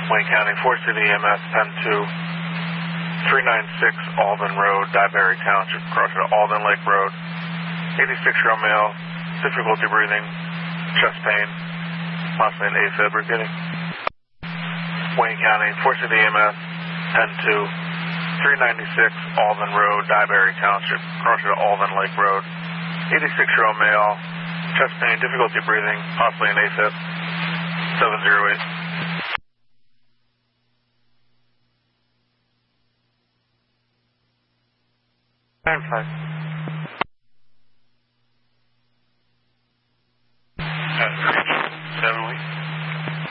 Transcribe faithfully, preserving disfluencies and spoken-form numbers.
Wayne County, four City E M S, ten two, three ninety-six Alden Road, Dyeberry Township, crossing to Alden Lake Road. eighty-six-year-old male, difficulty breathing, chest pain, possibly an AFib we're getting. Wayne County, four City E M S, ten two, three ninety-six Alden Road, Dyeberry Township, crossing to Alden Lake Road. eighty-six-year-old male, chest pain, difficulty breathing, possibly an AFib. seven zero eight. Nine five.